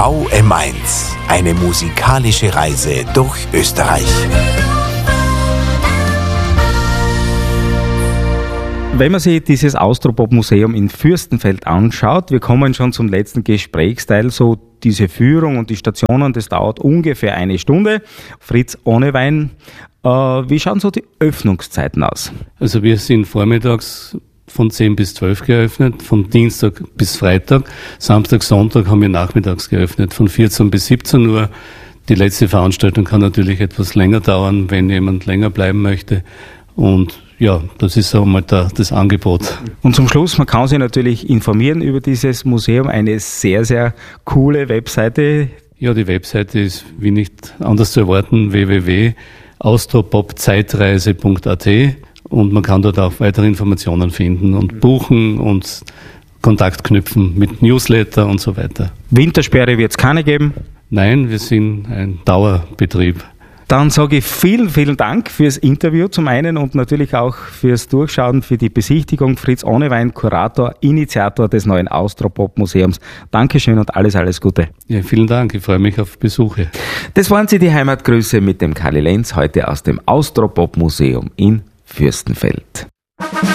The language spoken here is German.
VM1, eine musikalische Reise durch Österreich. Wenn man sich dieses Austropop-Museum in Fürstenfeld anschaut, wir kommen schon zum letzten Gesprächsteil, so diese Führung und die Stationen, das dauert ungefähr 1 Stunde. Fritz Ohnewein, wie schauen so die Öffnungszeiten aus? Also wir sind vormittags von 10 bis 12 geöffnet, von Dienstag bis Freitag. Samstag, Sonntag haben wir nachmittags geöffnet, von 14 bis 17 Uhr. Die letzte Veranstaltung kann natürlich etwas länger dauern, wenn jemand länger bleiben möchte. Und ja, das ist so mal das Angebot. Und zum Schluss, man kann sich natürlich informieren über dieses Museum, eine sehr, sehr coole Webseite. Ja, die Webseite ist, wie nicht anders zu erwarten, www.austropopzeitreise.at und man kann dort auch weitere Informationen finden und buchen und Kontakt knüpfen mit Newsletter und so weiter. Wintersperre wird es keine geben? Nein, wir sind ein Dauerbetrieb. Dann sage ich vielen, vielen Dank fürs Interview zum einen und natürlich auch fürs Durchschauen, für die Besichtigung. Fritz Ohnewein, Kurator, Initiator des neuen Austropop-Museums. Dankeschön und alles Gute. Ja, vielen Dank. Ich freue mich auf Besuche. Das waren sie, die Heimatgrüße mit dem Karli Lenz, heute aus dem Austropop-Museum in Fürstenfeld.